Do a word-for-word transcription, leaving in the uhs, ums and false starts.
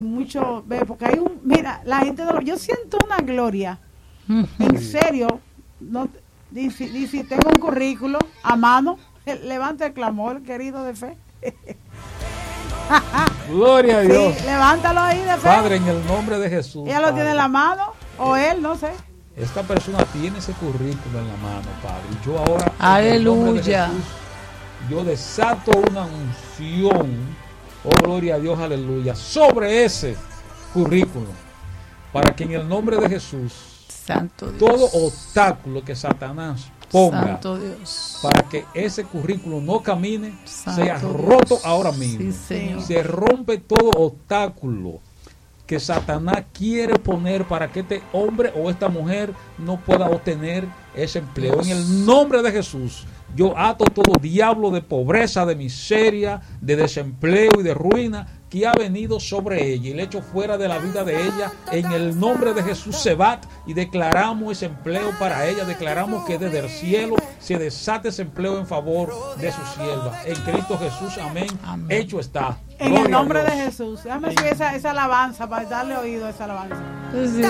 mucho, ve, porque hay un, mira, la gente, de lo, yo siento una gloria, en serio, no, dice, dice, tengo un currículo a mano, levanta el clamor, querido de fe. Gloria a Dios. Sí, levántalo ahí de fe. Padre, en el nombre de Jesús. Ella lo Padre, tiene en la mano, o él, no sé. esta persona tiene ese currículo en la mano, Padre. Y yo ahora, aleluya, en el nombre de Jesús, yo desato una unción, oh gloria a Dios, aleluya, sobre ese currículo, para que en el nombre de Jesús, Santo Dios, todo obstáculo que Satanás ponga, Santo Dios, para que ese currículo no camine, Santo sea Dios, roto ahora mismo. sí, Señor. Se rompe todo obstáculo que Satanás quiere poner para que este hombre o esta mujer no pueda obtener ese empleo. Dios. En el nombre de Jesús, yo ato todo diablo de pobreza, de miseria, de desempleo y de ruina que ha venido sobre ella y le echo fuera de la vida de ella. En el nombre de Jesús se va y declaramos ese empleo para ella. Declaramos que desde el cielo se desate ese empleo en favor de su sierva. En Cristo Jesús, amén. Amén. Hecho está. En Gloria el nombre a de Dios. Jesús. Déjame subir esa, esa alabanza para darle oído a esa alabanza. Sí.